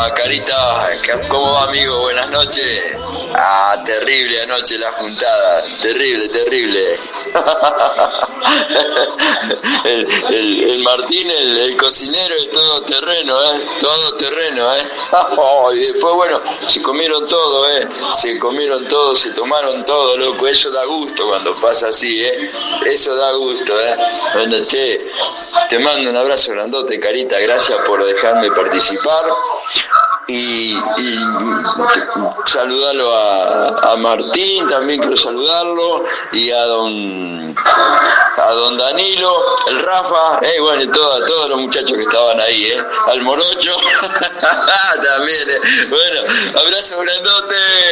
Carita, ¿cómo va, amigo? Buenas noches. Terrible anoche la juntada, terrible. El Martín, el cocinero, es todo terreno, todo terreno, y después, bueno, se comieron todo, se tomaron todo, loco. Eso da gusto cuando pasa así, eso da gusto, Bueno, che, te mando un abrazo grandote, Carita, gracias por dejarme participar. Y saludarlo a Martín, también quiero saludarlo, y a don Danilo, el Rafa, bueno, y todos los muchachos que estaban ahí, al Morocho, también, bueno, abrazo grandote.